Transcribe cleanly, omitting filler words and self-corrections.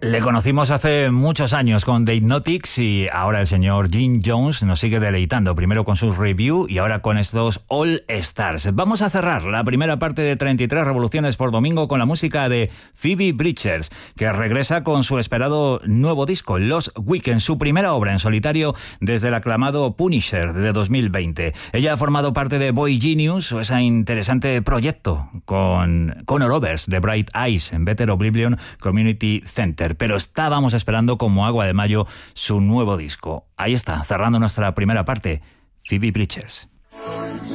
Le conocimos hace muchos años con The Hypnotics y ahora el señor Jim Jones nos sigue deleitando, primero con sus review y ahora con estos All Stars. Vamos a cerrar la primera parte de 33 revoluciones por domingo con la música de Phoebe Bridgers, que regresa con su esperado nuevo disco, Lost Weekend, su primera obra en solitario desde el aclamado Punisher de 2020. Ella ha formado parte de Boy Genius, o ese interesante proyecto con Conor Oberst de Bright Eyes en Better Oblivion Community Center. Pero estábamos esperando como agua de mayo su nuevo disco. Ahí está, cerrando nuestra primera parte, Phoebe Bridgers.